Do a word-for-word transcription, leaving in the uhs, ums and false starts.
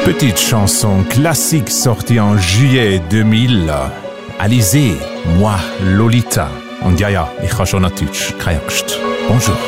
Petite chanson classique sortie en juillet deux mille. Alizé, moi, Lolita. Und ja, ja, ich kann schon auf Deutsch. Keine Angst. Bonjour.